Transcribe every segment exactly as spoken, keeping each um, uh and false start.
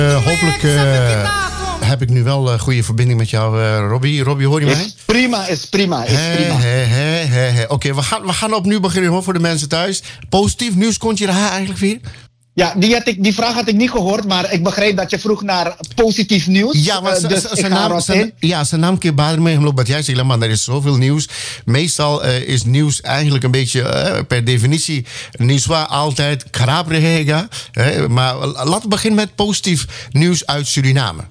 Uh, hopelijk uh, heb ik nu wel een uh, goede verbinding met jou, uh, Robbie. Robbie, hoor je mij? Is prima, is prima, is he, prima. He, he, he, he. Oké, okay, we, gaan, we gaan opnieuw beginnen hoor, voor de mensen thuis. Positief nieuws, kon je daar eigenlijk weer? Ja, die, had ik, die vraag had ik niet gehoord, maar ik begreep dat je vroeg naar positief nieuws. Ja, maar uh, dus zijn naam, zijn, ja, zijn naam keer baden mee omdat jij zegt, man, er is zoveel nieuws. Meestal uh, is nieuws eigenlijk een beetje uh, per definitie niet zwaar altijd karabrehega. Uh, maar laten we beginnen met positief nieuws uit Suriname.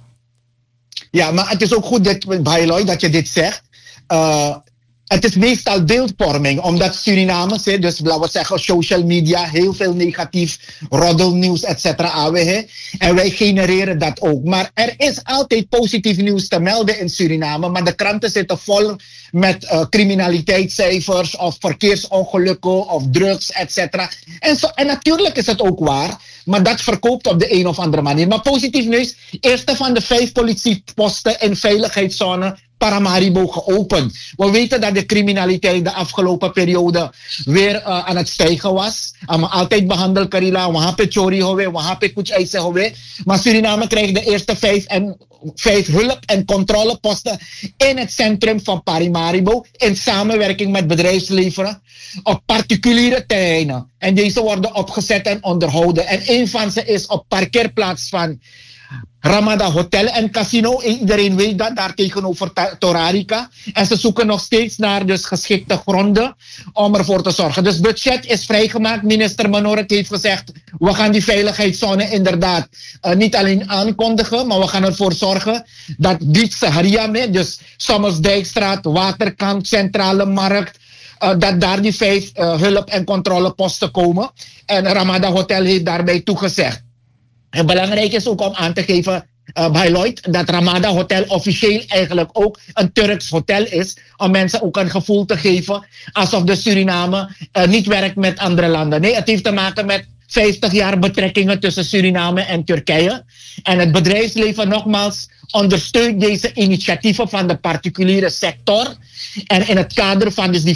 Ja, maar het is ook goed dat, Bailoy, dat je dit zegt. Uh, Het is meestal beeldvorming, omdat Surinamers, dus laten we zeggen social media, heel veel negatief roddelnieuws, et cetera. A W H. En wij genereren dat ook. Maar er is altijd positief nieuws te melden in Suriname, maar de kranten zitten vol met uh, criminaliteitscijfers of verkeersongelukken of drugs, et cetera. En, so, en natuurlijk is het ook waar, maar dat verkoopt op de een of andere manier. Maar positief nieuws, eerste van de vijf politieposten in veiligheidszone Paramaribo geopend. We weten dat de criminaliteit de afgelopen periode weer uh, aan het stijgen was. Um, altijd behandeld Karila, we hebben chori howe, we hebben kuchaise howe. Maar Suriname krijgt de eerste vijf, en, vijf hulp- en controleposten in het centrum van Paramaribo. In samenwerking met bedrijfsleven op particuliere terreinen. En deze worden opgezet en onderhouden. En een van ze is op parkeerplaats van Ramada Hotel en Casino. Iedereen weet dat, daar tegenover Torarica. En ze zoeken nog steeds naar dus geschikte gronden om ervoor te zorgen. Dus het budget is vrijgemaakt. Minister Manorik heeft gezegd, we gaan die veiligheidszone inderdaad uh, niet alleen aankondigen, maar we gaan ervoor zorgen dat Bietse Hariame, dus Sommersdijkstraat, Waterkant, Centrale Markt, Uh, dat daar die vijf uh, hulp- en controleposten komen. En Ramada Hotel heeft daarbij toegezegd. En belangrijk is ook om aan te geven, uh, bij Lloyd, dat Ramada Hotel officieel eigenlijk ook een Turks hotel is. Om mensen ook een gevoel te geven alsof de Suriname uh, niet werkt met andere landen. Nee, het heeft te maken met vijftig jaar betrekkingen tussen Suriname en Turkije. En het bedrijfsleven nogmaals ondersteunt deze initiatieven van de particuliere sector. En in het kader van dus die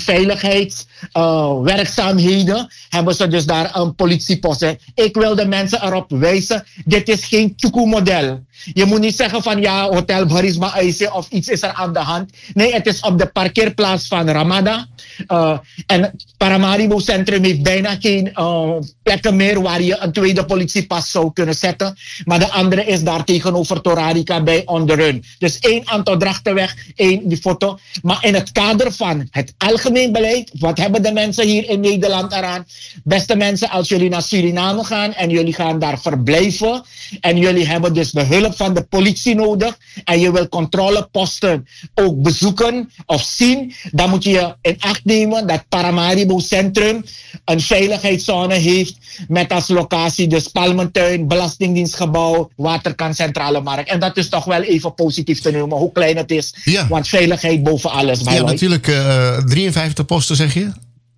veiligheidswerkzaamheden uh, hebben ze dus daar een politiepost. Ik wil de mensen erop wijzen, dit is geen Tjuku-model. Je moet niet zeggen van ja, Hotel Barisma Aise of iets is er aan de hand. Nee, het is op de parkeerplaats van Ramada. Uh, en Paramaribo Centrum heeft bijna geen uh, plekken meer waar je een tweede politiepas zou kunnen zetten. Maar de andere is daar tegenover Torarica bij Onderrun. Dus één aantal Drachtenweg, één die foto. Maar in het kader van het algemeen beleid, wat hebben de mensen hier in Nederland eraan? Beste mensen, als jullie naar Suriname gaan en jullie gaan daar verblijven en jullie hebben dus de hulp van de politie nodig en je wil controleposten ook bezoeken of zien, dan moet je in acht nemen dat Paramaribo Centrum een veiligheidszone heeft met als locatie dus Palmentuin, Belastingdienstgebouw, Waterkant, Centrale Markt. En dat is toch wel even positief te noemen, hoe klein het is. Ja. Want veiligheid boven alles. Ja, natuurlijk. Uh, drieënvijftig posten zeg je?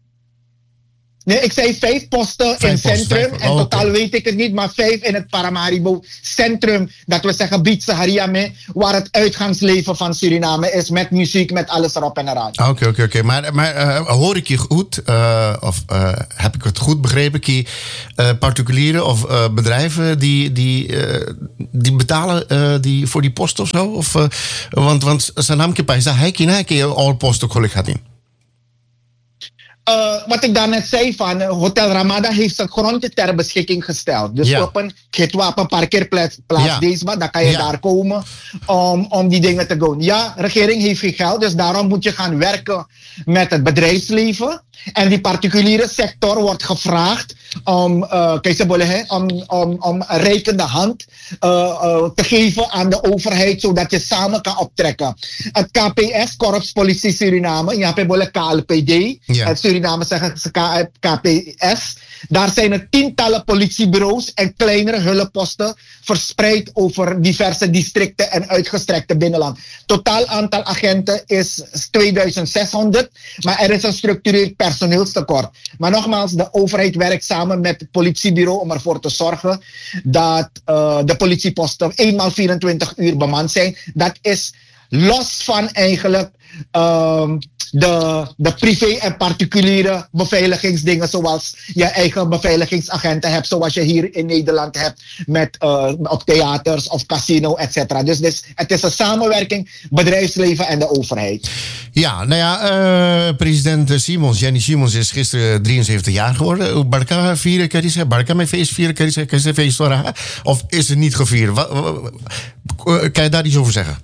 Nee, ik zei vijf posten vijf in het centrum. Oh, en totaal okay. weet ik het niet, maar vijf in het Paramaribo centrum. Dat we zeggen Bietse Hariame, waar het uitgangsleven van Suriname is. Met muziek, met alles erop en eraan. Oké, okay, oké, okay, oké. Okay. Maar, maar uh, hoor ik je goed? Uh, of uh, heb ik het goed begrepen? Die uh, particulieren of uh, bedrijven die, die, uh, die betalen uh, die voor die post of zo? Of, uh, want, want zijn naam is hij kan al posten gelukkig had in. Uh, wat ik daarnet zei van uh, Hotel Ramada heeft zijn grondje ter beschikking gesteld. Dus ja. op een Kitwapen parkeerplaats ja. Deesma, dan kan je ja. daar komen om, om die dingen te doen. Ja, de regering heeft geen geld, dus daarom moet je gaan werken met het bedrijfsleven. En die particuliere sector wordt gevraagd om, uh, om, om, om een reikende hand uh, uh, te geven aan de overheid, zodat je samen kan optrekken. Het K P S, Korpspolitie Suriname, je hebt K L P D, ja. het Suriname zeggen ze K P S. Daar zijn er tientallen politiebureaus en kleinere hulpposten verspreid over diverse districten en uitgestrekte binnenland. Totaal aantal agenten is tweeduizend zeshonderd, maar er is een structureel personeelstekort. Maar nogmaals, de overheid werkt samen met het politiebureau om ervoor te zorgen dat uh, de politieposten eenmaal vierentwintig uur bemand zijn. Dat is los van eigenlijk um, de, de privé- en particuliere beveiligingsdingen, zoals je eigen beveiligingsagenten hebt, zoals je hier in Nederland hebt met uh, op theaters of casino, et cetera. Dus, dus het is een samenwerking, bedrijfsleven en de overheid. Ja, nou ja, uh, president Simons, Jenny Simons is gisteren drieënzeventig jaar geworden. Barca vieren, kan je zeggen? Barca met feest vieren, kan je zeggen? Kan je feest horen? Of is het niet gevierd? Wat, wat, kan je daar iets over zeggen?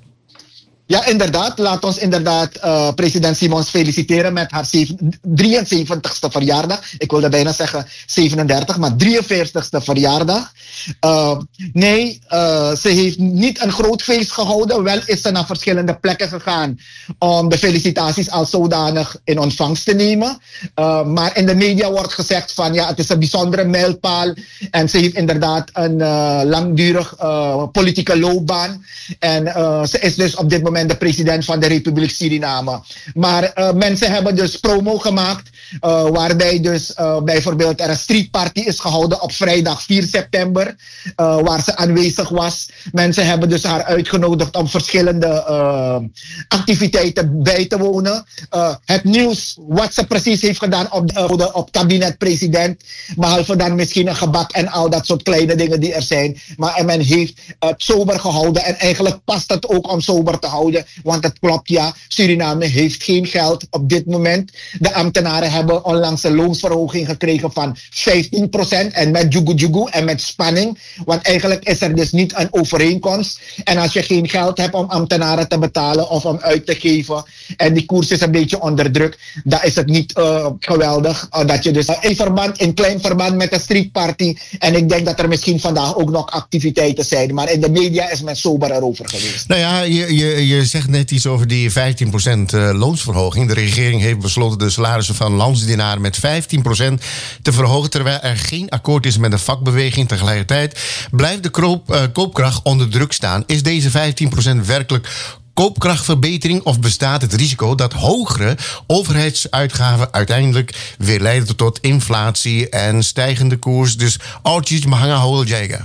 Ja, inderdaad. Laat ons inderdaad uh, president Simons feliciteren met haar drieënzeventigste verjaardag. Ik wilde bijna zeggen zevenendertig, maar drieënveertigste verjaardag. Uh, nee, uh, ze heeft niet een groot feest gehouden. Wel is ze naar verschillende plekken gegaan om de felicitaties als zodanig in ontvangst te nemen. Uh, maar in de media wordt gezegd van ja, het is een bijzondere mijlpaal. En ze heeft inderdaad een uh, langdurig uh, politieke loopbaan. En uh, ze is dus op dit moment de president van de Republiek Suriname. Maar uh, mensen hebben dus promo gemaakt, uh, waarbij dus uh, bijvoorbeeld er een streetparty is gehouden op vrijdag vier september, uh, waar ze aanwezig was. Mensen hebben dus haar uitgenodigd om verschillende uh, activiteiten bij te wonen. Uh, het nieuws, wat ze precies heeft gedaan op, uh, op kabinet-president, behalve dan misschien een gebak en al dat soort kleine dingen die er zijn. Maar men heeft het sober gehouden en eigenlijk past het ook om sober te houden. Want het klopt, ja, Suriname heeft geen geld op dit moment. De ambtenaren hebben onlangs een loonsverhoging gekregen van vijftien procent. En met jugu jugu en met spanning. Want eigenlijk is er dus niet een overeenkomst. En als je geen geld hebt om ambtenaren te betalen of om uit te geven. En die koers is een beetje onder druk. Dan is het niet uh, geweldig. Uh, dat je dus uh, in verband, in klein verband met de streetparty. En ik denk dat er misschien vandaag ook nog activiteiten zijn. Maar in de media is men sober erover geweest. Nou ja, je, je, je zegt net iets over die vijftien procent loonsverhoging. De regering heeft besloten de salarissen van landsdienaren met vijftien procent te verhogen, terwijl er geen akkoord is met de vakbeweging. Tegelijkertijd blijft de koop, uh, koopkracht onder druk staan. Is deze vijftien procent werkelijk koopkrachtverbetering of bestaat het risico dat hogere overheidsuitgaven uiteindelijk weer leiden tot inflatie en stijgende koers? Dus altijd mahanga hol jayga.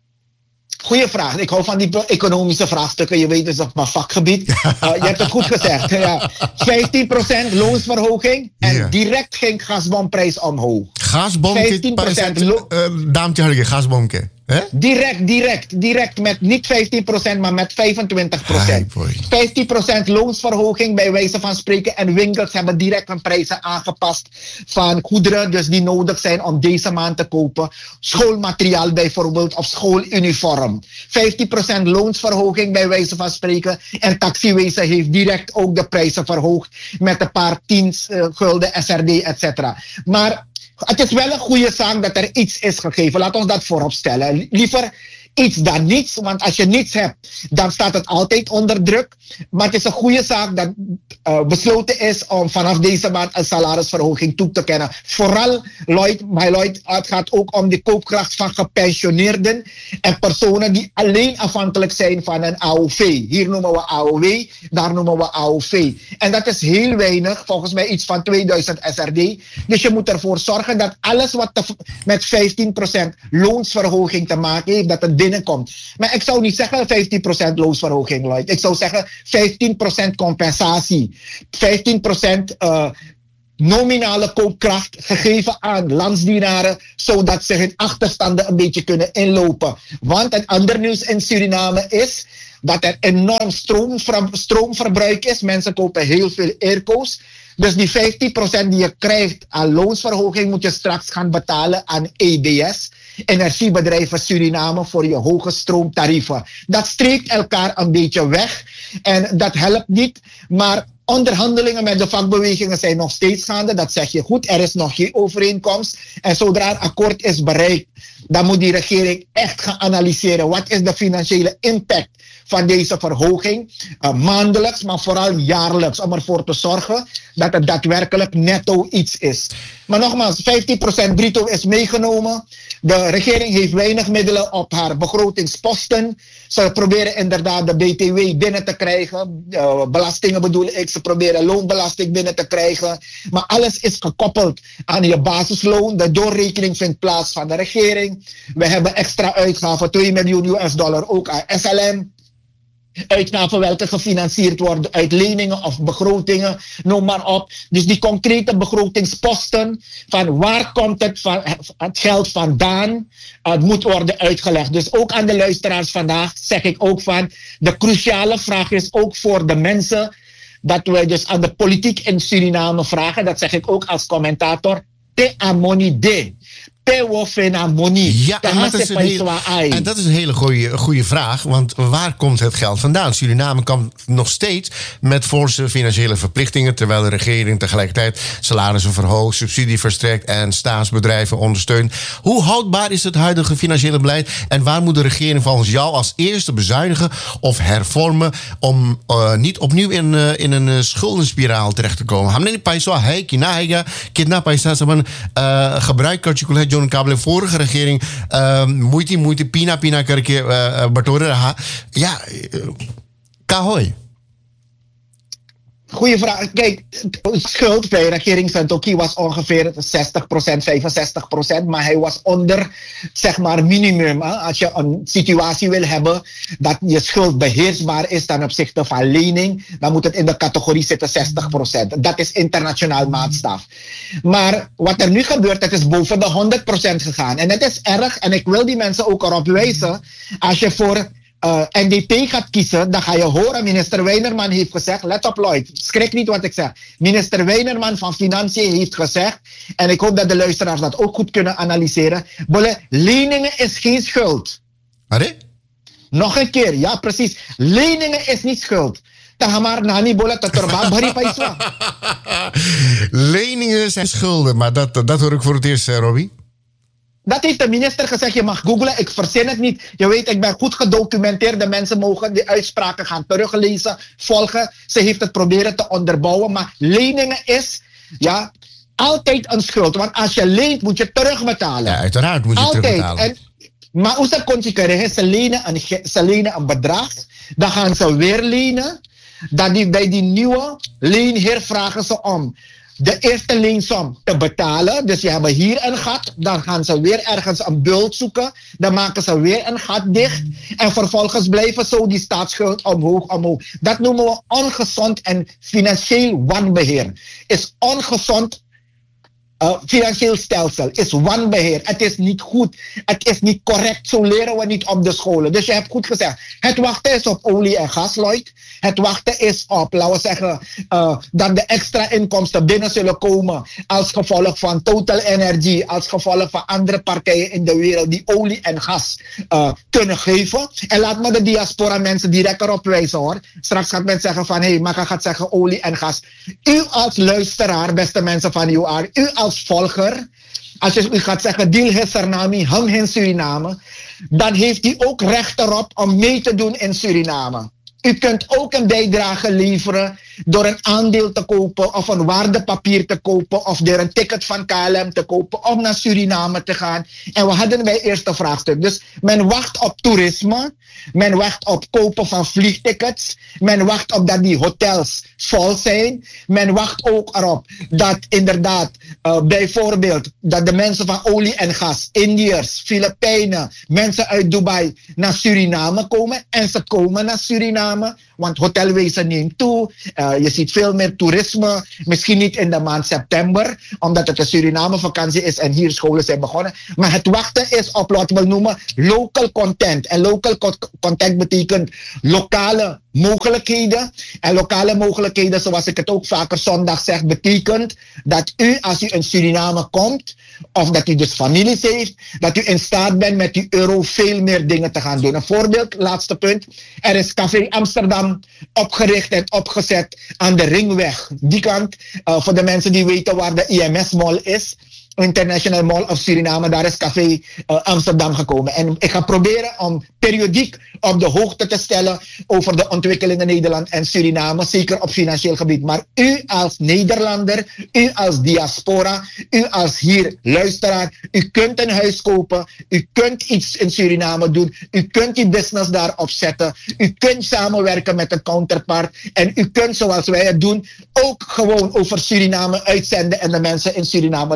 Goeie vraag. Ik hou van die economische vraagstukken. Je weet dus op mijn vakgebied. Uh, je hebt het goed gezegd. Ja. vijftien procent loonsverhoging en yeah. direct ging gasbomprijs omhoog. Gasbomke? vijftien procent lo- uh, Daamtje harde gasbomke. He? Direct, direct, direct met niet vijftien procent, maar met vijfentwintig procent. vijftien procent loonsverhoging bij wijze van spreken. En winkels hebben direct hun prijzen aangepast van goederen dus die nodig zijn om deze maand te kopen. Schoolmateriaal bijvoorbeeld of schooluniform. vijftien procent loonsverhoging bij wijze van spreken. En taxiwezen heeft direct ook de prijzen verhoogd met een paar tien uh, gulden S R D, et cetera. Maar het is wel een goede zaak dat er iets is gegeven. Laat ons dat voorop stellen. Liever iets dan niets. Want als je niets hebt, dan staat het altijd onder druk. Maar het is een goede zaak dat uh, besloten is om vanaf deze maand een salarisverhoging toe te kennen. Vooral, Lloyd, my Lloyd, het gaat ook om de koopkracht van gepensioneerden en personen die alleen afhankelijk zijn van een A O V. Hier noemen we A O W, daar noemen we A O V. En dat is heel weinig, volgens mij iets van tweeduizend S R D. Dus je moet ervoor zorgen dat alles wat te, met vijftien procent loonsverhoging te maken heeft, dat het binnenkomt. Maar ik zou niet zeggen vijftien procent loonsverhoging, Lloyd. Ik zou zeggen vijftien procent compensatie. vijftien procent uh, nominale koopkracht gegeven aan landsdienaren, zodat ze hun achterstanden een beetje kunnen inlopen. Want het ander nieuws in Suriname is dat er enorm stroomver- stroomverbruik is. Mensen kopen heel veel airco's. Dus die vijftien procent die je krijgt aan loonsverhoging moet je straks gaan betalen aan E B S, Energiebedrijven Suriname, voor je hoge stroomtarieven. Dat streekt elkaar een beetje weg en dat helpt niet. Maar onderhandelingen met de vakbewegingen zijn nog steeds gaande. Dat zeg je goed. Er is nog geen overeenkomst. En zodra een akkoord is bereikt, dan moet die regering echt gaan analyseren. Wat is de financiële impact van deze verhoging? Uh, maandelijks, maar vooral jaarlijks. Om ervoor te zorgen dat het daadwerkelijk netto iets is. Maar nogmaals, vijftien procent bruto is meegenomen. De regering heeft weinig middelen op haar begrotingsposten. Ze proberen inderdaad de B T W binnen te krijgen. Uh, belastingen bedoel ik. Ze proberen loonbelasting binnen te krijgen. Maar alles is gekoppeld aan je basisloon. De doorrekening vindt plaats van de regering. We hebben extra uitgaven, twee miljoen U S dollar ook aan S L M. Uitgaven welke gefinancierd worden uit leningen of begrotingen, noem maar op. Dus die concrete begrotingsposten, van waar komt het, van, het geld vandaan, uh, moet worden uitgelegd. Dus ook aan de luisteraars vandaag zeg ik ook van, de cruciale vraag is ook voor de mensen, dat wij dus aan de politiek in Suriname vragen, dat zeg ik ook als commentator, te amoni de. Ja, en dat, is een hele, en dat is een hele goede, goede vraag. Want waar komt het geld vandaan? Suriname komt nog steeds met forse financiële verplichtingen, terwijl de regering tegelijkertijd salarissen verhoogt, subsidie verstrekt en staatsbedrijven ondersteunt. Hoe houdbaar is het huidige financiële beleid? En waar moet de regering volgens jou als eerste bezuinigen of hervormen om uh, niet opnieuw in, uh, in een uh, schuldenspiraal terecht te komen? Hamne paisa hai kinaiga kidna paisa saman gebruik particular John Kabel vorige regering moeite moeite pina pina करके बटोरे रहा ja kahoi. Goeie vraag. Kijk, de schuld bij regering Santoki was ongeveer zestig procent, vijfenzestig procent, maar hij was onder, zeg maar, minimum. Hè? Als je een situatie wil hebben dat je schuld beheersbaar is ten opzichte van lening, dan moet het in de categorie zitten zestig procent. Dat is internationaal maatstaf. Maar wat er nu gebeurt, het is boven de honderd procent gegaan. En het is erg, en ik wil die mensen ook erop wijzen, als je voor Uh, N D P gaat kiezen, dan ga je horen, minister Weinerman heeft gezegd, let op Lloyd, schrik niet wat ik zeg. Minister Weinerman van Financiën heeft gezegd, en ik hoop dat de luisteraars dat ook goed kunnen analyseren, bolle, leningen is geen schuld. Allee? Nog een keer, ja precies. Leningen is niet schuld. Leningen zijn schulden, maar dat, dat hoor ik voor het eerst, Robbie. Dat heeft de minister gezegd, je mag googlen, ik verzin het niet. Je weet, ik ben goed gedocumenteerd, de mensen mogen die uitspraken gaan teruglezen, volgen. Ze heeft het proberen te onderbouwen, maar leningen is ja, altijd een schuld. Want als je leent, moet je terugbetalen. Ja, uiteraard moet je altijd. terugbetalen. En, maar hoe ze consequeren, ze lenen een, ze lenen een bedrag, dan gaan ze weer lenen. Dan die, bij die nieuwe leenheer vragen ze om de eerste leensom te betalen. Dus je hebt hier een gat. Dan gaan ze weer ergens een bult zoeken. Dan maken ze weer een gat dicht. En vervolgens blijven zo die staatsschuld omhoog, omhoog. Dat noemen we ongezond en financieel wanbeheer. Is ongezond uh, financieel stelsel. Is wanbeheer. Het is niet goed. Het is niet correct. Zo leren we niet op de scholen. Dus je hebt goed gezegd. Het wachten is op olie en gas, Lloyd. Het wachten is op, laten we zeggen, uh, dat de extra inkomsten binnen zullen komen als gevolg van Total Energy, als gevolg van andere partijen in de wereld die olie en gas uh, kunnen geven. En laat me de diaspora mensen direct erop wijzen hoor. Straks gaat men zeggen van, hé, hey, Maka gaat zeggen olie en gas. U als luisteraar, beste mensen van U R, u als volger, als je u gaat zeggen, deel het Suriname, hang in Suriname, dan heeft u ook recht erop om mee te doen in Suriname. U kunt ook een bijdrage leveren door een aandeel te kopen of een waardepapier te kopen of door een ticket van K L M te kopen om naar Suriname te gaan. En we hadden bij het eerste vraagstuk. Dus men wacht op toerisme, men wacht op kopen van vliegtickets, men wacht op dat die hotels vol zijn, men wacht ook erop dat inderdaad uh, bijvoorbeeld dat de mensen van olie en gas, Indiërs, Filipijnen, mensen uit Dubai naar Suriname komen en ze komen naar Suriname, want hotelwezen neemt toe. Uh, je ziet veel meer toerisme, misschien niet in de maand september, omdat het een Suriname vakantie is en hier scholen zijn begonnen. Maar het wachten is op wat we noemen local content. En local content betekent lokale mogelijkheden. En lokale mogelijkheden, zoals ik het ook vaker zondag zeg, betekent dat u, als u in Suriname komt, of dat u dus families heeft, dat u in staat bent met die euro veel meer dingen te gaan doen. Een voorbeeld, laatste punt. Er is Café Amsterdam opgericht en opgezet aan de Ringweg. Die kant, uh, voor de mensen die weten waar de I M S Mall is. International Mall of Suriname, daar is Café uh, Amsterdam gekomen. En ik ga proberen om periodiek op de hoogte te stellen over de ontwikkelingen in Nederland en Suriname, zeker op financieel gebied. Maar u als Nederlander, u als diaspora, u als hier luisteraar, u kunt een huis kopen, u kunt iets in Suriname doen, u kunt die business daar opzetten, u kunt samenwerken met een counterpart en u kunt, zoals wij het doen, ook gewoon over Suriname uitzenden en de mensen in Suriname luisteraars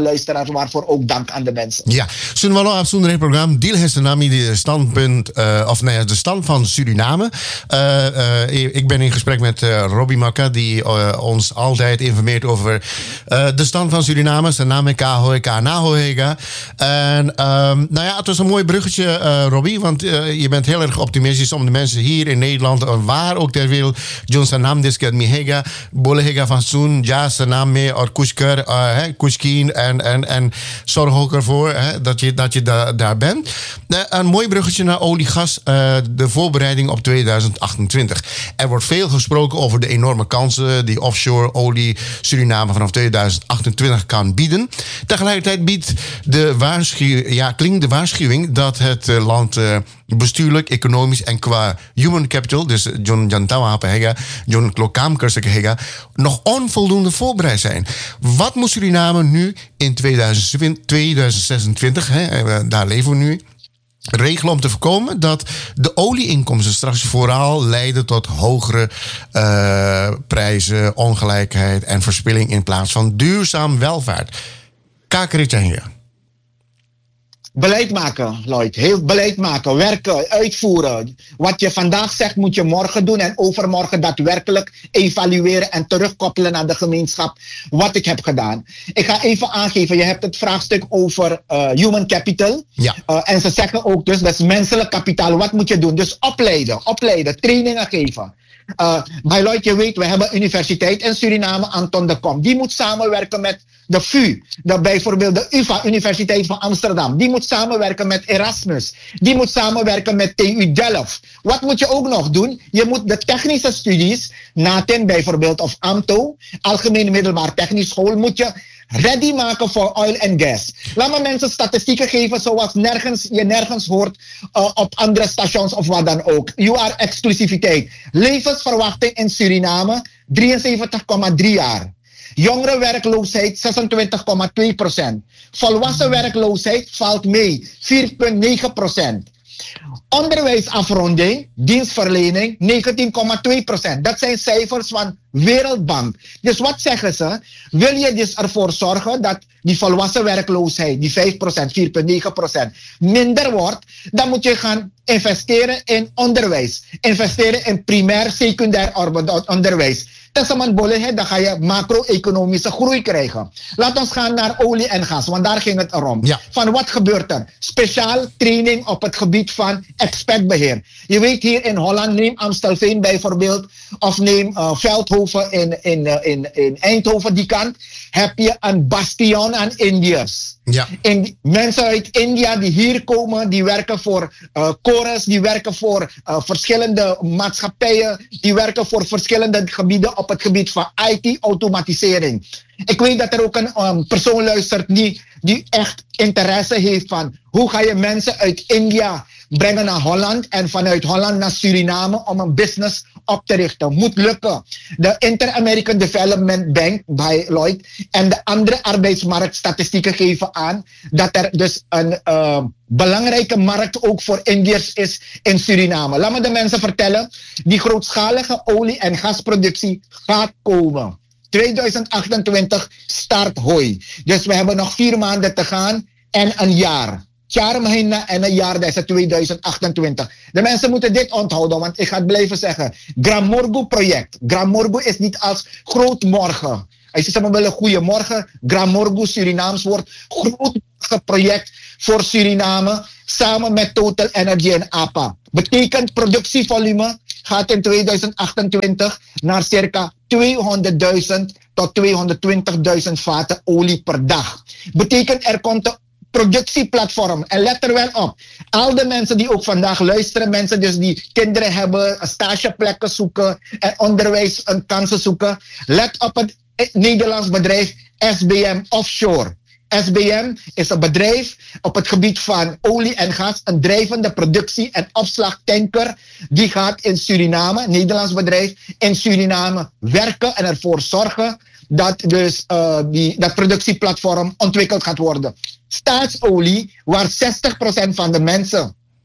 waarvoor ook dank aan de mensen. Ja, zullen we wel afzonderen het programma. Deel is de naam die standpunt, uh, of nee, de stand van Suriname. Uh, uh, ik ben in gesprek met uh, Robbie Makka, die uh, ons altijd informeert over uh, de stand van Suriname. Zijn naam is Kahoeka Nahoega. En um, nou ja, het was een mooi bruggetje, uh, Robbie, want uh, je bent heel erg optimistisch om de mensen hier in Nederland, uh, waar ook ter wereld, John Sanam, Disket Mihega, Bolehega van Soen, Ja, Sanam, Me, or Kushker, uh, Kushkin en, en, en zorg ook ervoor hè, dat je, dat je da, daar bent. Uh, een mooi bruggetje naar olie, gas, uh, de voorbereiding op tweeduizend achtentwintig. Er wordt veel gesproken over de enorme kansen die offshore olie Suriname vanaf tweeduizend achtentwintig kan bieden. Tegelijkertijd biedt de waarschuwing, ja, klinkt de waarschuwing dat het uh, land uh, bestuurlijk, economisch en qua human capital, dus John Jantawa Hega, John Klokamkersekehega, nog onvoldoende voorbereid zijn. Wat moet Suriname nu in tweeduizend zesentwintig, hè, daar leven we nu, regelen om te voorkomen dat de olieinkomsten straks vooral leiden tot hogere uh, prijzen, ongelijkheid en verspilling in plaats van duurzaam welvaart? Kakeritje. Beleid maken, Lloyd. Heel beleid maken, werken, uitvoeren. Wat je vandaag zegt moet je morgen doen en overmorgen daadwerkelijk evalueren en terugkoppelen naar de gemeenschap wat ik heb gedaan. Ik ga even aangeven, je hebt het vraagstuk over uh, human capital. Ja. Uh, en ze zeggen ook dus, dat is menselijk kapitaal. Wat moet je doen? Dus opleiden, opleiden, trainingen geven. Uh, bij Lloyd, je weet, we hebben een universiteit in Suriname, Anton de Kom. Die moet samenwerken met de V U, de, bijvoorbeeld de U vA, Universiteit van Amsterdam. Die moet samenwerken met Erasmus. Die moet samenwerken met T U Delft. Wat moet je ook nog doen? Je moet de technische studies, NATEN bijvoorbeeld, of A M T O, Algemene Middelbaar Technisch School, moet je ready maken voor oil en gas. Laat me mensen statistieken geven zoals nergens, je nergens hoort uh, op andere stations of wat dan ook. U R exclusiviteit. Levensverwachting in Suriname drieënzeventig komma drie jaar. Jongerenwerkloosheid zesentwintig komma twee procent. Volwassen werkloosheid valt mee vier komma negen procent. Onderwijsafronding, dienstverlening negentien komma twee procent. Dat zijn cijfers van Wereldbank. Dus wat zeggen ze? Wil je dus ervoor zorgen dat die volwassen werkloosheid, die vijf procent, vier komma negen procent, minder wordt, dan moet je gaan investeren in onderwijs. Investeren in primair, secundair onderwijs. Tesaman bolle, dan ga je macro-economische groei krijgen. Laat ons gaan naar olie en gas, want daar ging het erom. Ja. Van wat gebeurt er? Speciaal training op het gebied van expertbeheer. Je weet hier in Holland, neem Amstelveen bijvoorbeeld, of neem uh, Veldhoven in, in, uh, in, in Eindhoven, die kant, heb je een bastion aan Indiërs. Ja. In, mensen uit India die hier komen, die werken voor uh, Chorus, die werken voor uh, verschillende maatschappijen, die werken voor verschillende gebieden op het gebied van I T-automatisering. Ik weet dat er ook een um, persoon luistert die, die echt interesse heeft van hoe ga je mensen uit India brengen naar Holland en vanuit Holland naar Suriname om een business op te richten. Moet lukken. De Inter-American Development Bank bij Lloyd en de andere arbeidsmarktstatistieken geven aan dat er dus een uh, belangrijke markt ook voor Indiërs is in Suriname. Laat me de mensen vertellen, die grootschalige olie- en gasproductie gaat komen. tweeduizend achtentwintig start hooi. Dus we hebben nog vier maanden te gaan en een jaar. Jaar mahina en een jaar, dat is tweeduizend achtentwintig. De mensen moeten dit onthouden, want ik ga het blijven zeggen. Gramorgo project. Gramorgo is niet als groot morgen. Als je zegt, wel goeiemorgen. Gramorgo, Surinaams woord. Groot project voor Suriname. Samen met Total Energy en A P A. Betekent productievolume gaat in tweeduizend achtentwintig naar circa tweehonderdduizend tot tweehonderdtwintigduizend vaten olie per dag. Betekent er komt een productieplatform. En let er wel op. Al de mensen die ook vandaag luisteren, mensen dus die kinderen hebben, stageplekken zoeken en onderwijs en kansen zoeken. Let op het Nederlands bedrijf S B M Offshore. S B M is een bedrijf op het gebied van olie en gas, een drijvende productie- en opslagtanker. Die gaat in Suriname, een Nederlands bedrijf, in Suriname werken en ervoor zorgen dat dus uh, die, dat productieplatform ontwikkeld gaat worden. Staatsolie, waar zestig procent van de mensen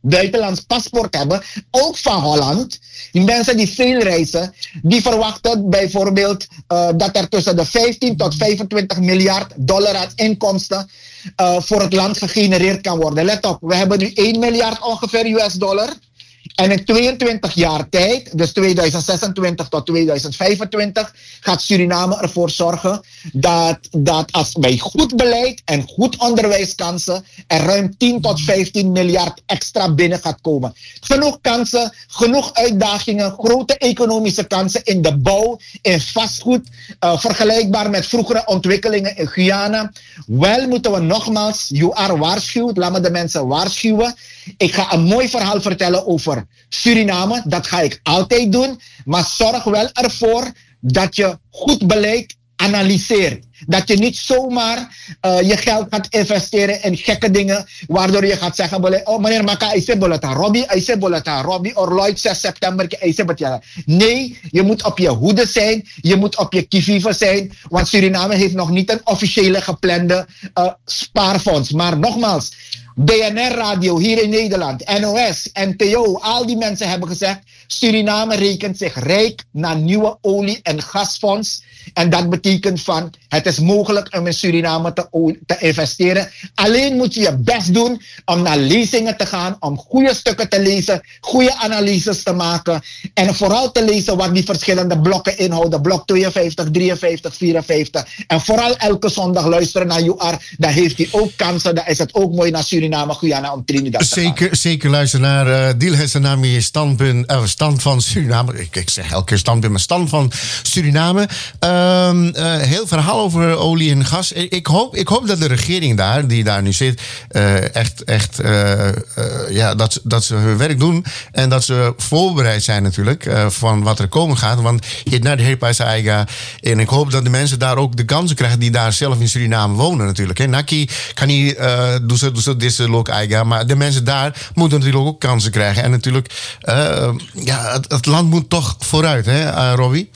buitenlands paspoort hebben, ook van Holland. Die mensen die veel reizen, die verwachten bijvoorbeeld uh, dat er tussen de vijftien tot vijfentwintig miljard dollar aan inkomsten uh, voor het land gegenereerd kan worden. Let op, we hebben nu één miljard ongeveer U S dollar. En in tweeëntwintig jaar tijd, dus tweeduizend zesentwintig tot tweeduizend vijfentwintig, gaat Suriname ervoor zorgen dat, dat als bij goed beleid en goed onderwijskansen er ruim tien tot vijftien miljard extra binnen gaat komen. Genoeg kansen, genoeg uitdagingen, grote economische kansen in de bouw, in vastgoed, uh, vergelijkbaar met vroegere ontwikkelingen in Guyana. Wel moeten we nogmaals, U R waarschuwt, laat me de mensen waarschuwen. Ik ga een mooi verhaal vertellen over Suriname. Dat ga ik altijd doen. Maar zorg wel ervoor dat je goed beleid analyseert. Dat je niet zomaar uh, je geld gaat investeren in gekke dingen. Waardoor je gaat zeggen, oh meneer Maka, ik zeg boleta Robbie, ik zeg boleta Robbie, or Lloyd zes september, ik zeg boleta. Nee, je moet op je hoede zijn. Je moet op je kivive zijn. Want Suriname heeft nog niet een officiële geplande uh, spaarfonds. Maar nogmaals, B N R Radio hier in Nederland, N O S, N T O, al die mensen hebben gezegd, Suriname rekent zich rijk naar nieuwe olie- en gasfonds. En dat betekent van, het is mogelijk om in Suriname te, te investeren. Alleen moet je je best doen om naar lezingen te gaan, om goede stukken te lezen, goede analyses te maken. En vooral te lezen wat die verschillende blokken inhouden. Blok tweeënvijftig, drieënvijftig, vierenvijftig. En vooral elke zondag luisteren naar U R. Dan heeft hij ook kansen. Dan is het ook mooi naar Suriname, Guyana om Trinidad te zeker, gaan. Zeker luisteren naar uh, Dil Senami standpunt, uh, stand van Suriname. Ik, ik zeg elke keer standpunt, maar stand van Suriname. Uh, uh, heel verhaal over olie en gas. Ik, ik, hoop, ik hoop dat de regering daar, die daar nu zit, uh, echt, echt uh, uh, ja, dat, dat ze hun werk doen. En dat ze voorbereid zijn natuurlijk uh, van wat er komen gaat. Want je naar de Heerpijs eigen. En ik hoop dat de mensen daar ook de kansen krijgen die daar zelf in Suriname wonen natuurlijk. Hè. Naki kan niet uh, doen ze, doen ze deze lok eigen. Maar de mensen daar moeten natuurlijk ook kansen krijgen. En natuurlijk, uh, ja, het, het land moet toch vooruit, hè, uh, Robbie?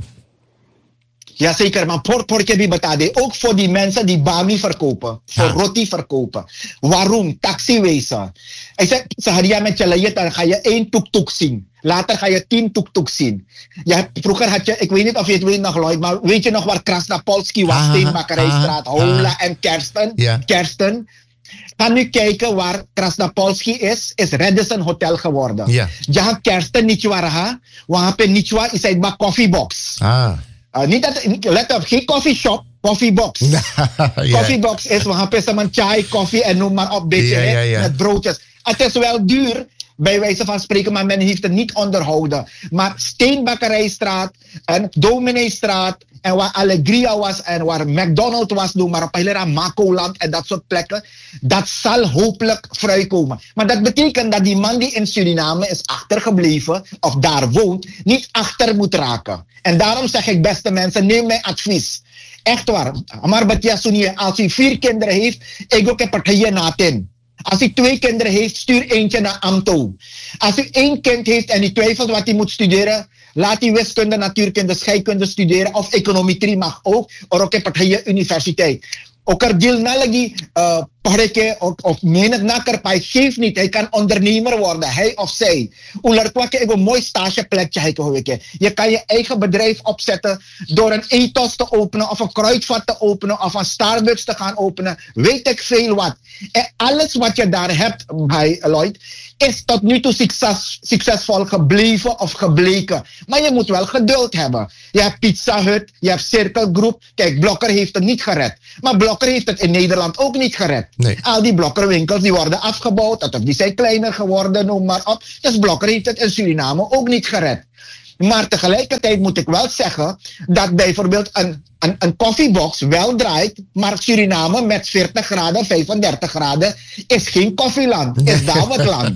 Jazeker, maar por, porque die betade. Ook voor die mensen die bami verkopen. Voor ja. roti verkopen. Waarom? Taxiwezen. Ik zeg, Saharia met je layet, dan ga je één tuk-tuk zien. Later ga je tien tuk-tuk zien. Je hebt, vroeger had je, ik weet niet of je het weet nog, Lloyd, maar weet je nog waar Krasnapolski was? Ah, Steenbakkerijstraat, ah, Hola ah. en Kersten. Yeah. Kersten. Ga nu kijken waar Krasnapolski is, is Radisson Hotel geworden. Yeah. Jahan Kersten niet waar ha, wapen niet waar is het maar koffiebox. Ah. Uh, niet dat, let op, geen coffeeshop, koffiebox. yeah. Koffiebox is, we gaan pissen met chai, koffie en noem maar op, beetje yeah, yeah, yeah. met broodjes. Het is wel duur, bij wijze van spreken, maar men heeft het niet onderhouden. Maar Steenbakkerijstraat en Domineestraat en waar Allegria was en waar McDonald's was, noem maar op, Hilera, Makoland en dat soort plekken, dat zal hopelijk vrijkomen. Maar dat betekent dat die man die in Suriname is achtergebleven, of daar woont, niet achter moet raken. En daarom zeg ik, beste mensen, neem mijn advies. Echt waar. Maar als u vier kinderen heeft, ik ook heb er geen natin. Als hij twee kinderen heeft, stuur eentje naar Amto. Als u één kind heeft en u twijfelt wat hij moet studeren, laat hij wiskunde, natuurkunde, scheikunde studeren of econometrie mag ook, of ook op de universiteit. Ook er deel nalagi pareke of menig nakerpai geeft niet. Hij kan ondernemer worden, hij of zij. Ulerkwake ik een mooi stageplekje hij Je kan je eigen bedrijf opzetten door een ethos te openen of een kruidvat te openen of een Starbucks te gaan openen. Weet ik veel wat. En alles wat je daar hebt, bij Lloyd, is tot nu toe succes, succesvol gebleven of gebleken. Maar je moet wel geduld hebben. Je hebt Pizza Hut, je hebt Circle Group. Kijk, Blokker heeft het niet gered. Maar Blokker heeft het in Nederland ook niet gered. Nee. Al die Blokkerwinkels die worden afgebouwd, of die zijn kleiner geworden, noem maar op. Dus Blokker heeft het in Suriname ook niet gered. Maar tegelijkertijd moet ik wel zeggen dat bijvoorbeeld een, een, een koffiebox wel draait, maar Suriname met veertig graden, vijfendertig graden is geen koffieland. Is Dawetland.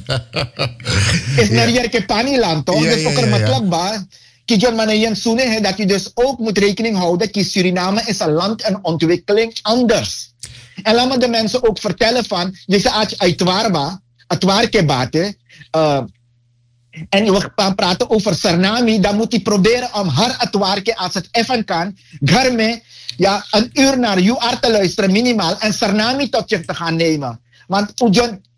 Is ja. Nerjerkepani-land, toch? Ja, dus ook er ja, ja, ja. Kijon manayen sune dat je dus ook moet rekening houden dat Suriname is een land en ontwikkeling anders. En laat me de mensen ook vertellen van, je zegt uit Warba, het Warkebate, uh, en we gaan praten over Suriname, dan moet hij proberen om haar het werken als het even kan, garme, ja, een uur naar U R te luisteren minimaal en Suriname tot je te gaan nemen. Want Ujon,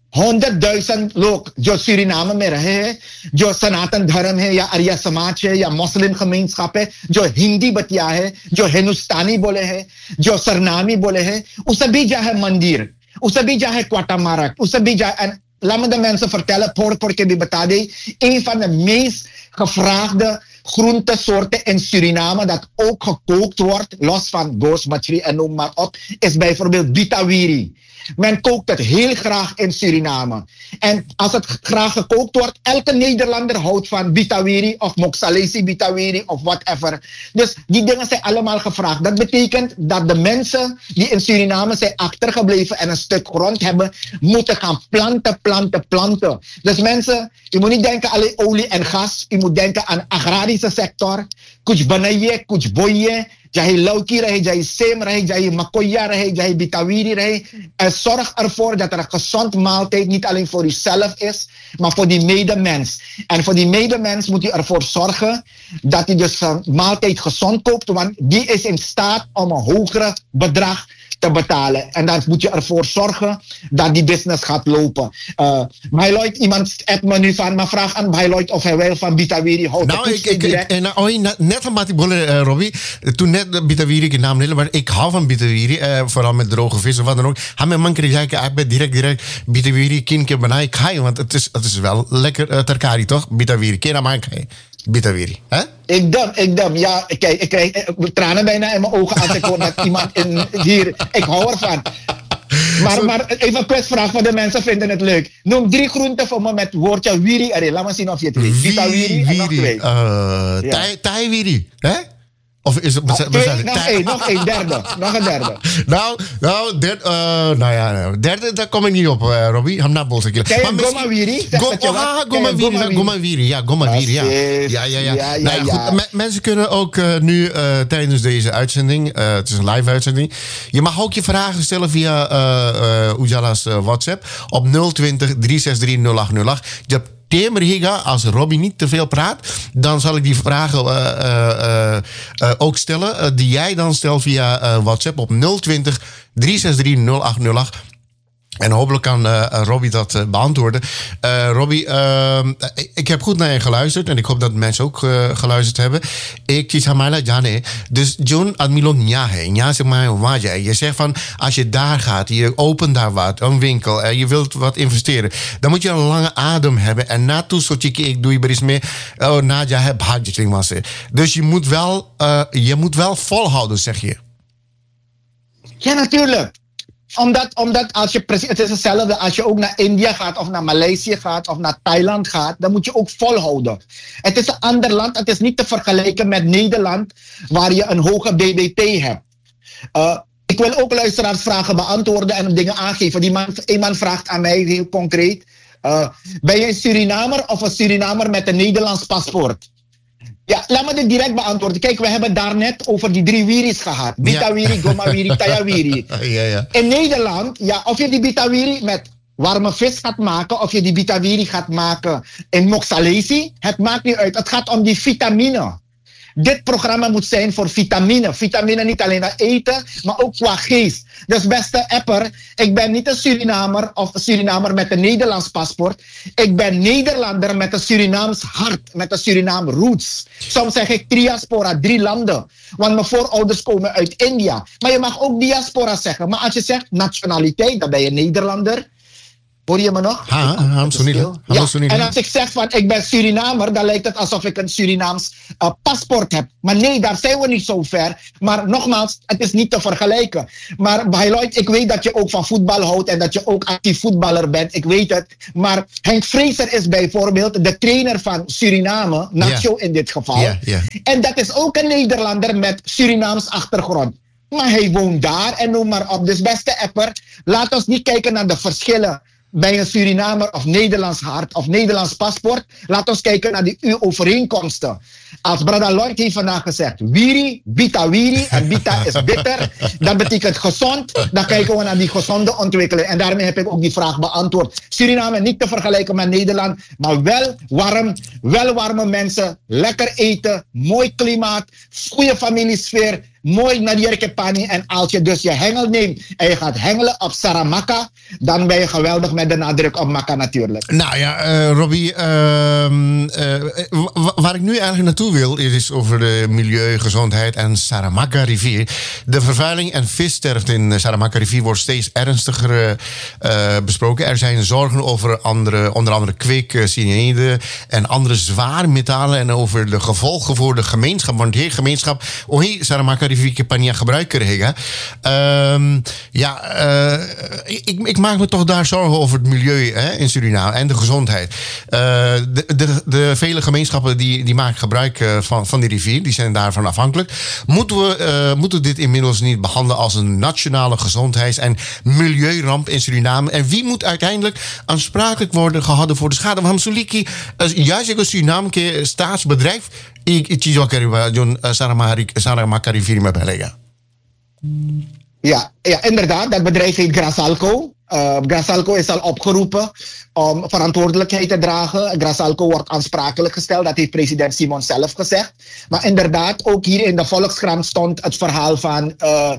honderdduizend लोग जो सुरीनाम में रहे हैं, जो सनातन धर्म है या आर्य समाज है या मुस्लिम gemeenschap है, जो हिंदी बतिया है, जो हिंदुस्तानी बोले हैं, जो सरनामी बोले हैं, उसे भी जाए मंदिर, उसे भी जाए kwatamarkt, usse भी जाए. En laat me de mensen vertellen, voor voor ik je betade, een van de meest gevraagde groentesoorten in Suriname dat ook gekookt wordt, los van goos, machri en noem maar op, is bijvoorbeeld bitawiri. Men kookt het heel graag in Suriname. En als het graag gekookt wordt, elke Nederlander houdt van bitawiri of moksalesi bitawiri of whatever. Dus die dingen zijn allemaal gevraagd. Dat betekent dat de mensen die in Suriname zijn achtergebleven en een stuk grond hebben, moeten gaan planten, planten, planten. Dus mensen, je moet niet denken alleen olie en gas. Je moet denken aan agrarische sector. Kuch banaye, kuch boye. Jahe lauki rahe, jahe sem rahe, jahe makoya rahe, jahe bitawiri rahe. En zorg ervoor dat er een gezond maaltijd niet alleen voor jezelf is, maar voor die medemens. En voor die medemens moet je ervoor zorgen dat hij dus een maaltijd gezond koopt, want die is in staat om een hogere bedrag te betalen. En dan moet je ervoor zorgen dat die business gaat lopen. Uh, Bailoit, iemand appt me nu van, maar vraag aan Bailoit of hij wil van bitawiri houdt. Nou, ik, ik, ik, en, nou, net van Mati Bolle, uh, Robbie, toen net de bitawiri, ik naam niet, maar ik hou van bitawiri, uh, vooral met droge vis of wat dan ook. Ga met man krijgen, ik ben direct, direct bitawiri, kin keer benai kai, want het is, het is wel lekker uh, terkari, toch? Bitawiri, keer maar kai. Bitawiri, hè? Ik dam, ik dam. Ja, kijk, ik krijg tranen bijna in mijn ogen als ik hoor dat iemand in, hier... Ik hou ervan. Maar, maar even een quizvraag, want de mensen vinden het leuk. Noem drie groenten voor me met woordje wiri erin. Laat me zien of je het weet. Bitawiri en nog twee. Uh, ja. Thai-wiri, hè? Of is het... Oh, twee, nog één, nog één, derde. Nog een derde. nou, nou, derde, uh, nou ja, derde, daar kom ik niet op, uh, Robbie. Ham na bolse kilo. Ken je Gomawiri? Gomawiri, Gomawiri, ja, Gomawiri, ja. Ja, ja, ja. ja, ja, nou, ja goed, m- mensen kunnen ook uh, nu uh, tijdens deze uitzending, uh, het is een live uitzending, je mag ook je vragen stellen via uh, uh, Ujala's uh, WhatsApp op nul twintig, drie zes drie, nul acht nul acht. Je hebt Temerhiga, als Robbie niet te veel praat, dan zal ik die vragen uh, uh, uh, ook stellen. Uh, die jij dan stelt via uh, WhatsApp op nul twintig, drie zes drie, nul acht nul acht. En hopelijk kan uh, Robbie dat uh, beantwoorden. Uh, Robbie, uh, ik, ik heb goed naar je geluisterd. En ik hoop dat mensen ook uh, geluisterd hebben. Ik kies Hamala Jane. Dus John Admilo Nyahe. Nya zeg maar waja. Je zegt van, als je daar gaat, je opent daar wat, een winkel, en je wilt wat investeren, dan moet je een lange adem hebben. En naartoe zo chiki ik doe je beris mee. Oh, Nadja heb hadjering was het. Dus je moet wel, uh, je moet wel volhouden, zeg je. Ja, natuurlijk. Omdat, omdat als je precies, het is hetzelfde als je ook naar India gaat of naar Maleisië gaat of naar Thailand gaat, dan moet je ook volhouden. Het is een ander land, het is niet te vergelijken met Nederland waar je een hoge B B P hebt. Uh, ik wil ook luisteraarsvragen beantwoorden en dingen aangeven. Die man, een man vraagt aan mij heel concreet, uh, ben je een Surinamer of een Surinamer met een Nederlands paspoort? Ja, laat me dit direct beantwoorden. Kijk, we hebben daarnet over die drie wiris gehad. Bitawiri, ja. Gomawiri, Tayawiri. Ja, ja. In Nederland, ja, of je die bitawiri met warme vis gaat maken, of je die bitawiri gaat maken in moksalesi, het maakt niet uit. Het gaat om die vitamine. Dit programma moet zijn voor vitamine. Vitamine niet alleen naar eten, maar ook qua geest. Dus beste apper, ik ben niet een Surinamer of een Surinamer met een Nederlands paspoort. Ik ben Nederlander met een Surinaams hart, met een Surinaam roots. Soms zeg ik diaspora, drie landen. Want mijn voorouders komen uit India. Maar je mag ook diaspora zeggen. Maar als je zegt nationaliteit, dan ben je Nederlander. Hoor je me nog? Ha, ha, ja. En als ik zeg van ik ben Surinamer, dan lijkt het alsof ik een Surinaams uh, paspoort heb. Maar nee, daar zijn we niet zo ver. Maar nogmaals, het is niet te vergelijken. Maar Bailoit, ik weet dat je ook van voetbal houdt en dat je ook actief voetballer bent. Ik weet het. Maar Henk Vrezer is bijvoorbeeld de trainer van Suriname, Nacho yeah. in dit geval. Yeah, yeah. En dat is ook een Nederlander met Surinaams achtergrond. Maar hij woont daar en noem maar op. Dus beste apper, laat ons niet kijken naar de verschillen bij een Surinamer of Nederlands hart of Nederlands paspoort. Laat ons kijken naar die overeenkomsten. Als Brada Lloyd heeft vandaag gezegd, wiri, bita wiri, en bita is bitter. Dat betekent gezond. Dan kijken we naar die gezonde ontwikkeling. En daarmee heb ik ook die vraag beantwoord. Suriname niet te vergelijken met Nederland, maar wel warm, wel warme mensen, lekker eten, mooi klimaat, goede familiesfeer, mooi naar Jerkepani. En als je dus je hengel neemt en je gaat hengelen op Saramaka, dan ben je geweldig met de nadruk op Maka natuurlijk. Nou ja, uh, Robbie, uh, uh, waar ik nu eigenlijk naartoe wil, is over de milieu, gezondheid en Saramaka rivier. De vervuiling en vissterfte in de Saramaka rivier wordt steeds ernstiger uh, besproken. Er zijn zorgen over andere, onder andere kwik, cyanide en andere zware metalen en over de gevolgen voor de gemeenschap. Want die gemeenschap, oh hey, Saramaka rivier pania gebruiken regen. Uh, ja, uh, ik, ik maak me toch daar zorgen over het milieu hè, in Suriname en de gezondheid. Uh, de, de, de vele gemeenschappen die, die maken gebruik uh, van, van die rivier, die zijn daarvan afhankelijk. Moeten we uh, moeten dit inmiddels niet behandelen als een nationale gezondheids- en milieuramp in Suriname? En wie moet uiteindelijk aansprakelijk worden gehouden voor de schade? Want Suliki, juist een Suriname staatsbedrijf, ik zie ook John Saramaka rivier met beleggen. Ja, ja, inderdaad. Dat bedrijf heet Grasalco. Uh, Grasalco is al opgeroepen om verantwoordelijkheid te dragen. Grasalco wordt aansprakelijk gesteld. Dat heeft president Simon zelf gezegd. Maar inderdaad, ook hier in de Volkskrant stond het verhaal van, uh,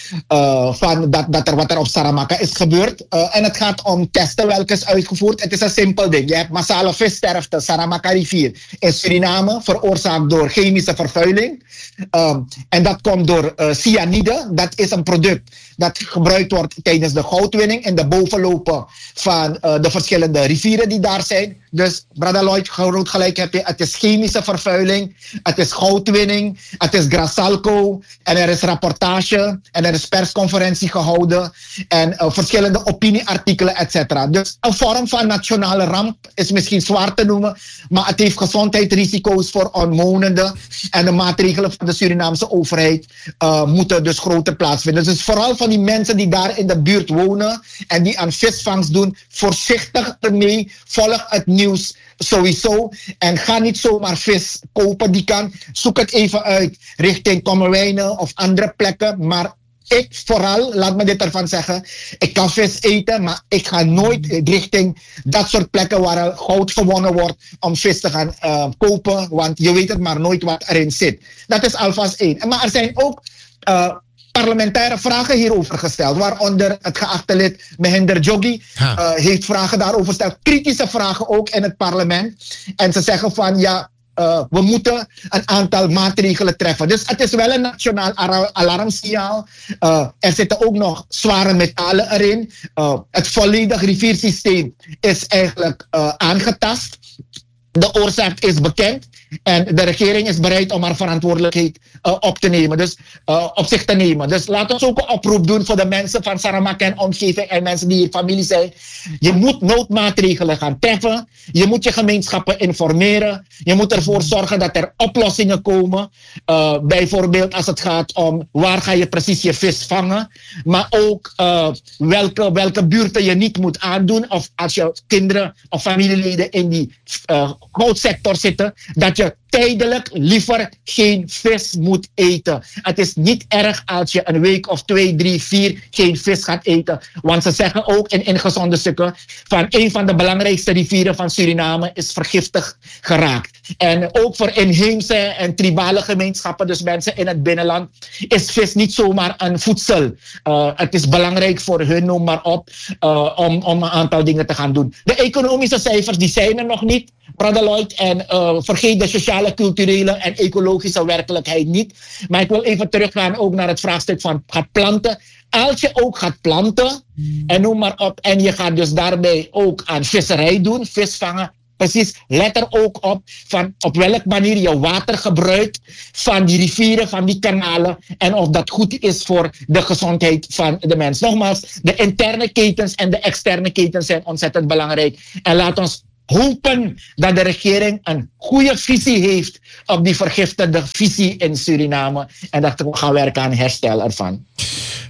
uh, van dat, dat er wat er op Saramaka is gebeurd. Uh, en het gaat om testen welke is uitgevoerd. Het is een simpel ding. Je hebt massale vissterfte, Saramaka rivier in Suriname, veroorzaakt door chemische vervuiling. Um, en dat komt door uh, cyanide. Dat is een product dat gebruikt wordt tijdens de goudwinning in de bovenlopen van uh, de verschillende rivieren die daar zijn. Dus, Brada Lloyd, groot gelijk heb je. Het is chemische vervuiling, het is goudwinning, het is Grasalco en er is rapportage en er is persconferentie gehouden en uh, verschillende opinieartikelen, et cetera. Dus een vorm van nationale ramp is misschien zwaar te noemen, maar het heeft gezondheidsrisico's voor omwonenden en de maatregelen van de Surinaamse overheid uh, moeten dus groter plaatsvinden. Dus vooral van die mensen die daar in de buurt wonen en die aan visvangst doen, voorzichtig ermee, volg het nieuws sowieso en ga niet zomaar vis kopen die kan. Zoek het even uit richting Kommerwijnen of andere plekken, maar ik vooral, laat me dit ervan zeggen, ik kan vis eten, maar ik ga nooit richting dat soort plekken waar goud gewonnen wordt om vis te gaan uh, kopen, want je weet het maar nooit wat erin zit. Dat is alvast één. Maar er zijn ook uh, parlementaire vragen hierover gesteld, waaronder het geachte lid Mehinder Joggi uh, heeft vragen daarover gesteld, kritische vragen ook in het parlement. En ze zeggen van ja, Uh, we moeten een aantal maatregelen treffen. Dus het is wel een nationaal alarmsignaal. Uh, er zitten ook nog zware metalen erin. Uh, het volledige riviersysteem is eigenlijk uh, aangetast. De oorzaak is bekend. En de regering is bereid om haar verantwoordelijkheid uh, op te nemen. Dus uh, op zich te nemen. Dus laten we ook een oproep doen voor de mensen van Saramaka en omgeving en mensen die hier familie zijn. Je moet noodmaatregelen gaan treffen. Je moet je gemeenschappen informeren. Je moet ervoor zorgen dat er oplossingen komen. Uh, bijvoorbeeld als het gaat om waar ga je precies je vis vangen. Maar ook uh, welke, welke buurten je niet moet aandoen. Of als je kinderen of familieleden in die uh, goudsector zitten. Dat je tijdelijk liever geen vis moet eten. Het is niet erg als je een week of twee, drie, vier geen vis gaat eten. Want ze zeggen ook in ingezonde stukken van een van de belangrijkste rivieren van Suriname is vergiftigd geraakt. En ook voor inheemse en tribale gemeenschappen, dus mensen in het binnenland, is vis niet zomaar een voedsel. Uh, het is belangrijk voor hun, noem maar op, uh, om, om een aantal dingen te gaan doen. De economische cijfers die zijn er nog niet, Brother Lloyd, en uh, vergeet de sociale, culturele en ecologische werkelijkheid niet. Maar ik wil even teruggaan ook naar het vraagstuk van gaat planten. Als je ook gaat planten, en noem maar op, en je gaat dus daarbij ook aan visserij doen, vis vangen, precies, let er ook op van op welke manier je water gebruikt van die rivieren, van die kanalen en of dat goed is voor de gezondheid van de mens. Nogmaals, de interne ketens en de externe ketens zijn ontzettend belangrijk. En laat ons hopen dat de regering een goede visie heeft op die vergiftigde visie in Suriname en dat we gaan werken aan herstel ervan.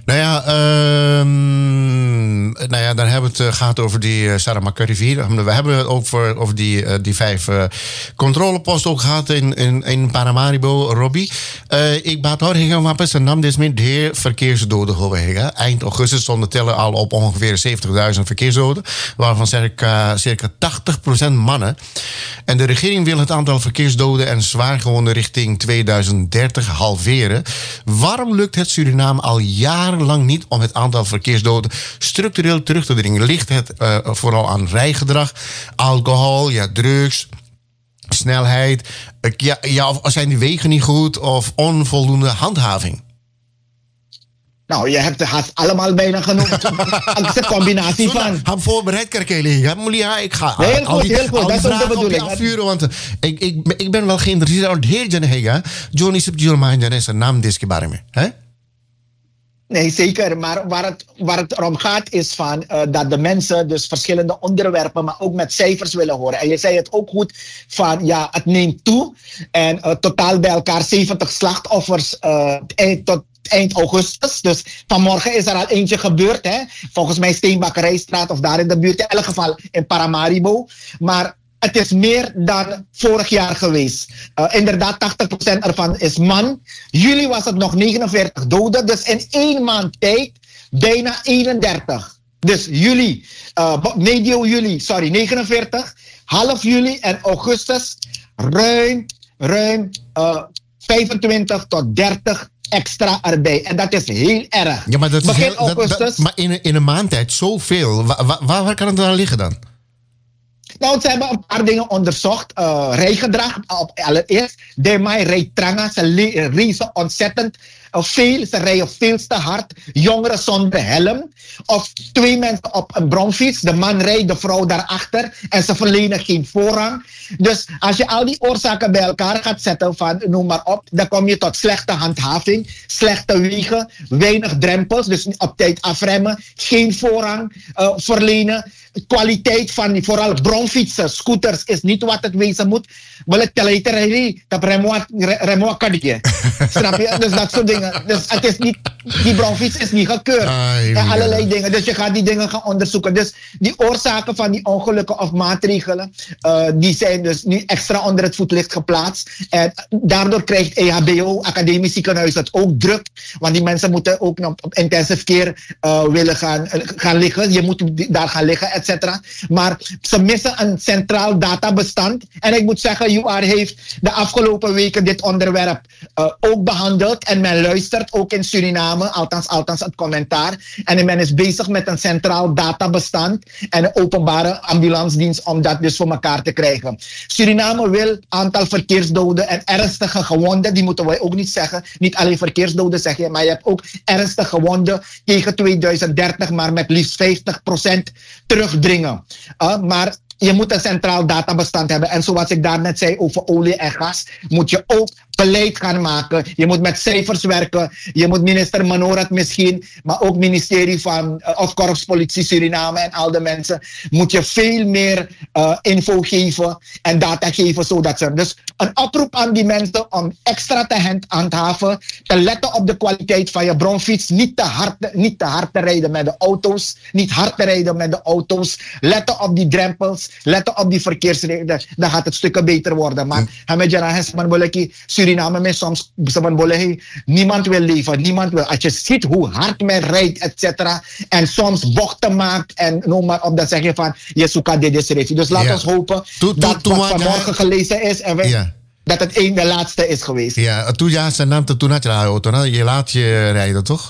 Nou ja, um, nou ja, dan hebben we het gehad over die uh, Saramacca-rivier. We hebben het ook voor, over die, uh, die vijf uh, controleposten ook gehad in, in, in Paramaribo, Robbie. Uh, ik baat hoor, hingen wapen, zijn naam dus met de verkeersdoden geweest. Eind augustus stonden tellen al op ongeveer zeventigduizend verkeersdoden, waarvan circa, circa tachtig procent mannen. En de regering wil het aantal verkeersdoden en zwaargewonden richting tweeduizend dertig halveren. Waarom lukt het Suriname al jarenlang niet om het aantal verkeersdoden structureel terug te dringen? Ligt het uh, vooral aan rijgedrag, alcohol, ja, drugs, snelheid? Uh, ja, ja, of zijn die wegen niet goed of onvoldoende handhaving? Nou, je hebt het allemaal bijna genoemd. Het is een combinatie van. Ga voorbereid kijken. Ja, ik ga heel goed, die, heel goed. Dat is de bedoeling. Afvuren, want ik, ik, ik ben wel geïnteresseerd in het hele Johnny Subjulman en zijn naam deze barme. Hè? Nee, zeker. Maar waar het, waar het om gaat is van, uh, dat de mensen dus verschillende onderwerpen, maar ook met cijfers willen horen. En je zei het ook goed van, ja, het neemt toe. En uh, totaal bij elkaar zeventig slachtoffers uh, tot eind augustus. Dus vanmorgen is er al eentje gebeurd. Hè? Volgens mij Steenbakkerijstraat of daar in de buurt. In elk geval in Paramaribo. Maar het is meer dan vorig jaar geweest. Uh, inderdaad, tachtig procent ervan is man. Juli was het nog negenenveertig doden. Dus in één maand tijd bijna eenendertig. Dus juli, uh, medio juli, sorry, negenenveertig. Half juli en augustus ruim, ruim uh, vijfentwintig tot dertig extra erbij. En dat is heel erg. Ja, maar dat is heel, augustus. Dat, dat, maar in, in een maand tijd zoveel. Waar, waar, waar kan het dan liggen dan? Nou, ze hebben een paar dingen onderzocht. Uh, rijgedrag, allereerst. Demai rijdt tranga. Ze racen ontzettend uh, veel. Ze rijden veel te hard. Jongeren zonder helm. Of twee mensen op een bromfiets. De man rijdt, de vrouw daarachter. En ze verlenen geen voorrang. Dus als je al die oorzaken bij elkaar gaat zetten, van noem maar op, dan kom je tot slechte handhaving, slechte wegen, weinig drempels. Dus op tijd afremmen, geen voorrang uh, verlenen. Kwaliteit van die, vooral bromfietsen, scooters, is niet wat het wezen moet. Wel het teleterie, dat remoa kadje. Snap je? Dus dat soort dingen. Dus het is niet, die bromfiets is niet gekeurd. Ah, en allerlei dingen. Dus je gaat die dingen gaan onderzoeken. Dus die oorzaken van die ongelukken of maatregelen, uh, die zijn dus nu extra onder het voetlicht geplaatst. En daardoor krijgt E H B O, Academisch Ziekenhuis, het ook druk. Want die mensen moeten ook op, op intensive care uh, willen gaan, uh, gaan liggen. Je moet daar gaan liggen, et cetera. Maar ze missen een centraal databestand. En ik moet zeggen, U R heeft de afgelopen weken dit onderwerp uh, ook behandeld. En men luistert ook in Suriname, althans, althans het commentaar. En men is bezig met een centraal databestand en een openbare ambulancedienst om dat dus voor elkaar te krijgen. Suriname wil aantal verkeersdoden en ernstige gewonden, die moeten wij ook niet zeggen. Niet alleen verkeersdoden zeg je, maar je hebt ook ernstige gewonden tegen tweeduizend dertig, maar met liefst vijftig procent terugdringen. Uh, maar je moet een centraal databestand hebben. En zoals ik daarnet zei over olie en gas, moet je ook beleid gaan maken. Je moet met cijfers werken. Je moet minister Manorat misschien, maar ook ministerie van uh, of Korpspolitie Suriname en al de mensen, moet je veel meer uh, info geven en data geven, zodat ze. Dus een oproep aan die mensen om extra te handhaven, te letten op de kwaliteit van je bromfiets, niet te hard, niet te hard te rijden met de auto's, niet hard te rijden met de auto's, letten op die drempels, letten op die verkeersregelen, dan gaat het stukken beter worden. Maar hmm. Suriname met soms niemand wil leven, niemand wil. Als je ziet hoe hard men rijdt, et cetera, en soms bochten maakt en noem maar op, dan zeg je van je zoekt dit is. Dus laat ja. ons hopen to, to, dat to, wat vanmorgen ja. gelezen is en wij, ja. dat het een de laatste is geweest. Ja, toen ja, ze nam toen had je de auto, je laat je rijden, toch?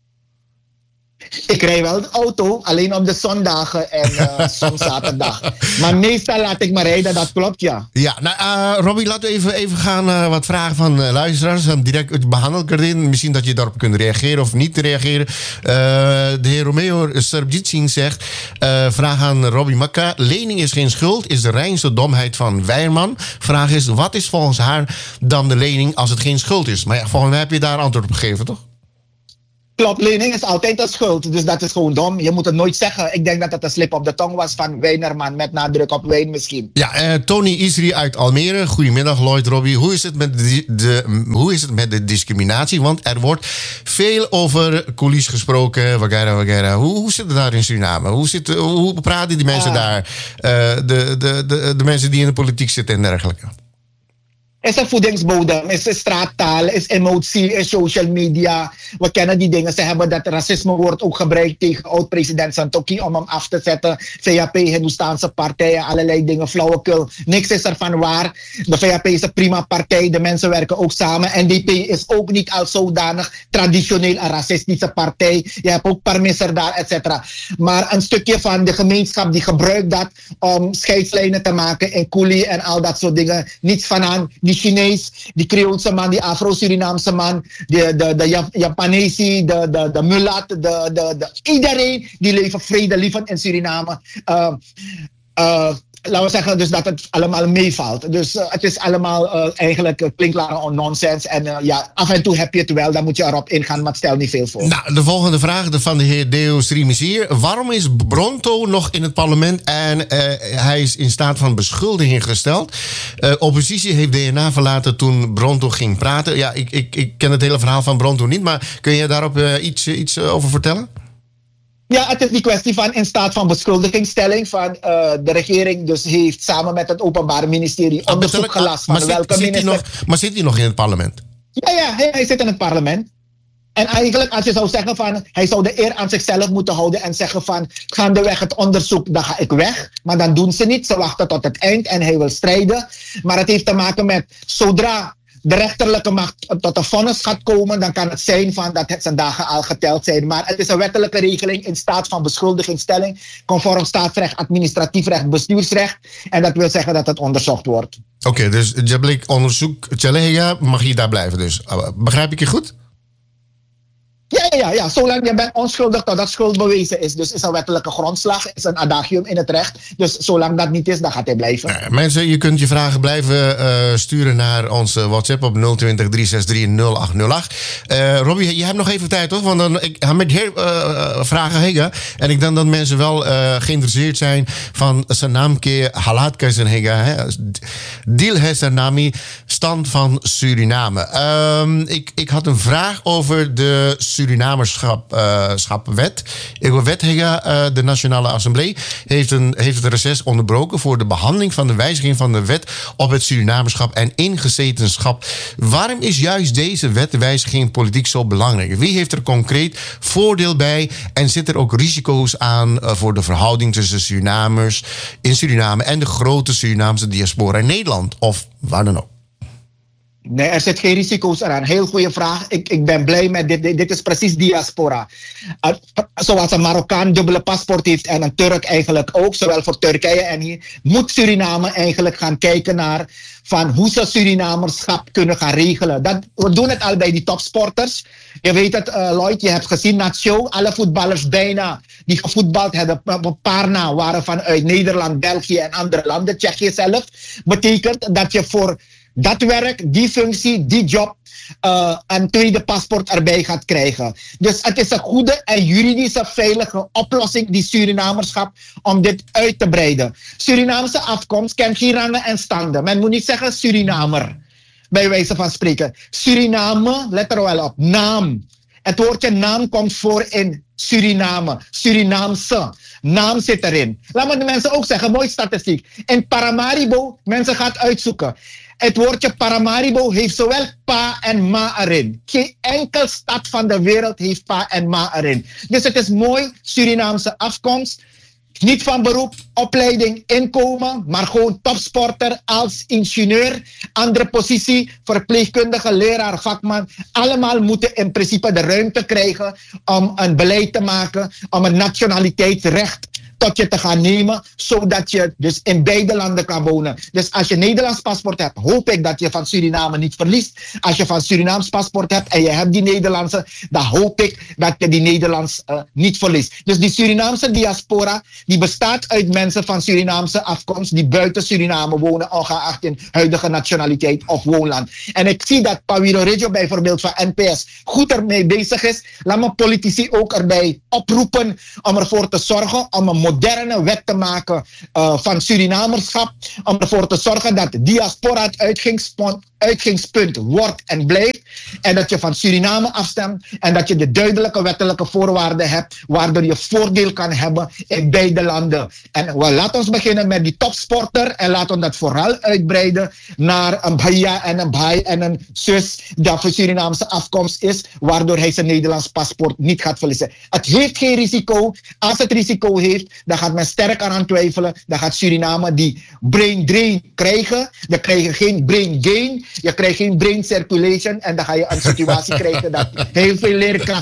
Ik rij wel de auto, alleen op de zondagen en uh, soms zaterdag. Maar meestal laat ik me rijden, dat klopt, ja. Ja, nou, uh, Robbie, laten we even, even gaan uh, wat vragen van uh, luisteraars. Um, direct behandeld erin. Misschien dat je daarop kunt reageren of niet reageren. Uh, de heer Romeo Serbjitsing zegt, uh, vraag aan Robbie Makka. Lening is geen schuld, is de reinste domheid van Weierman. Vraag is, wat is volgens haar dan de lening als het geen schuld is? Maar ja, volgens mij heb je daar antwoord op gegeven, toch? Klopt, lening is altijd een schuld. Dus dat is gewoon dom. Je moet het nooit zeggen. Ik denk dat het een slip op de tong was van Wijnerman. Met nadruk op Wijn misschien. Ja, uh, Tony Isri uit Almere. Goedemiddag, Lloyd, Robbie. Hoe is het met de, de, hoe is het met de discriminatie? Want er wordt veel over coulissen gesproken. Wagera, wagera. Hoe, hoe zit het daar in Suriname? Hoe, zit, hoe praten die mensen uh, daar? Uh, de, de, de, de mensen die in de politiek zitten en dergelijke. Is een voedingsbodem, is een straattaal, is emotie, is social media. We kennen die dingen. Ze hebben dat racisme wordt ook gebruikt tegen oud-president Santokhi om hem af te zetten. V H P, Hindoestaanse partijen, allerlei dingen, flauwekul. Niks is ervan waar. De V H P is een prima partij, de mensen werken ook samen. N D P is ook niet als zodanig traditioneel een racistische partij. Je hebt ook Parmisser daar, et cetera. Maar een stukje van de gemeenschap die gebruikt dat om scheidslijnen te maken in Coolie en al dat soort dingen. Niets van aan. Die Chinees, die Creoolse man, die Afro-Surinaamse man, de, de, de Japanese, de, de, de mulat, de, de, de, iedereen die leven vredelievend in Suriname. Uh, uh, laten we zeggen dus dat het allemaal meevalt. Dus uh, het is allemaal uh, eigenlijk uh, klinkklare nonsens. En uh, ja, af en toe heb je het wel, dan moet je erop ingaan, maar het stel niet veel voor. Nou, de volgende vraag van de heer Deo Srimisier. Waarom is Bronto nog in het parlement en uh, hij is in staat van beschuldiging gesteld? Uh, oppositie heeft D N A verlaten toen Bronto ging praten. Ja, ik, ik, ik ken het hele verhaal van Bronto niet, maar kun je daarop uh, iets, iets uh, over vertellen? Ja, het is die kwestie van in staat van beschuldigingsstelling van uh, de regering dus heeft samen met het Openbaar Ministerie onderzoek gelast van maar welke zit, minister... Zit hij nog, maar zit hij nog in het parlement? Ja, ja, hij, hij zit in het parlement. En eigenlijk als je zou zeggen van hij zou de eer aan zichzelf moeten houden en zeggen van gaandeweg het onderzoek, dan ga ik weg. Maar dan doen ze niet, ze wachten tot het eind en hij wil strijden. Maar het heeft te maken met zodra de rechterlijke macht tot een vonnis gaat komen, dan kan het zijn van dat het zijn dagen al geteld zijn. Maar het is een wettelijke regeling in staat van beschuldigingsstelling, conform staatsrecht, administratief recht, bestuursrecht. En dat wil zeggen dat het onderzocht wordt. Oké, okay, dus je blik onderzoek, Tjallega, mag je daar blijven dus. Begrijp ik je goed? Ja, ja, ja. Zolang je bent onschuldig totdat schuld bewezen is. Dus is een wettelijke grondslag, is een adagium in het recht. Dus zolang dat niet is, dan gaat hij blijven. Uh, mensen, je kunt je vragen blijven uh, sturen naar onze WhatsApp op nul twintig, drie zes drie, nul acht nul acht. Uh, Robbie, je hebt nog even tijd, toch? Want dan, ik ga met heel uh, vragen heen. En ik denk dat mensen wel uh, geïnteresseerd zijn van zijn naam keer Halat Kaisenhega. Dil Hesanami, stand van Suriname. Um, ik, ik had een vraag over de Surinamerschapwet. Uh, wethega, uh, de Nationale Assemblée heeft, een, heeft het reces onderbroken voor de behandeling van de wijziging van de wet op het Surinamerschap en ingezetenschap. Waarom is juist deze wetwijziging politiek zo belangrijk? Wie heeft er concreet voordeel bij en zit er ook risico's aan uh, voor de verhouding tussen Surinamers in Suriname en de grote Surinaamse diaspora in Nederland of waar dan ook? Nee, er zit geen risico's eraan. Heel goede vraag. Ik, ik ben blij met dit. Dit is precies diaspora. Uh, zoals een Marokkaan dubbele paspoort heeft en een Turk eigenlijk ook, zowel voor Turkije en hier, moet Suriname eigenlijk gaan kijken naar van hoe ze Surinamerschap kunnen gaan regelen. Dat, we doen het al bij die topsporters. Je weet het, uh, Lloyd, je hebt gezien, Nacho, alle voetballers bijna die gevoetbald hebben, een paar na waren vanuit Nederland, België en andere landen, Tsjechië zelf. Betekent dat je voor dat werk, die functie, die job, uh, een tweede paspoort erbij gaat krijgen. Dus het is een goede en juridische veilige oplossing, die Surinamerschap, om dit uit te breiden. Surinaamse afkomst kent geen rangen en standen. Men moet niet zeggen Surinamer, bij wijze van spreken. Suriname, let er wel op, naam. Het woordje naam komt voor in Suriname, Surinaamse. Naam zit erin. Laat me de mensen ook zeggen, mooi statistiek. In Paramaribo, mensen gaan uitzoeken. Het woordje Paramaribo heeft zowel pa en ma erin. Geen enkel stad van de wereld heeft pa en ma erin. Dus het is mooi, Surinaamse afkomst. Niet van beroep, opleiding, inkomen, maar gewoon topsporter als ingenieur. Andere positie, verpleegkundige, leraar, vakman. Allemaal moeten in principe de ruimte krijgen om een beleid te maken, om een nationaliteitsrecht tot je te gaan nemen, zodat je dus in beide landen kan wonen. Dus als je Nederlands paspoort hebt, hoop ik dat je van Suriname niet verliest. Als je van Surinaams paspoort hebt en je hebt die Nederlandse, dan hoop ik dat je die Nederlands uh, niet verliest. Dus die Surinaamse diaspora, die bestaat uit mensen van Surinaamse afkomst die buiten Suriname wonen, ongeacht hun huidige nationaliteit of woonland. En ik zie dat Pawiro Regio bijvoorbeeld van N P S goed ermee bezig is. Laat me politici ook erbij oproepen om ervoor te zorgen om een moderne wet te maken uh, van Surinamerschap. Om ervoor te zorgen dat diaspora het uitgangspunt, uitgangspunt wordt en blijft. En dat je van Suriname afstemt. En dat je de duidelijke wettelijke voorwaarden hebt waardoor je voordeel kan hebben in beide landen. En well, laten we beginnen met die topsporter. En laten we dat vooral uitbreiden naar een Bahia en een Bahai en een zus dat van Surinaamse afkomst is. Waardoor hij zijn Nederlands paspoort niet gaat verliezen. Het heeft geen risico. Als het risico heeft, dan gaat men sterk aan twijfelen. Dan gaat Suriname die brain drain krijgen. Dan krijg je geen brain gain. Je krijgt geen brain circulation. En dan ga je een situatie krijgen dat heel veel leerkrachten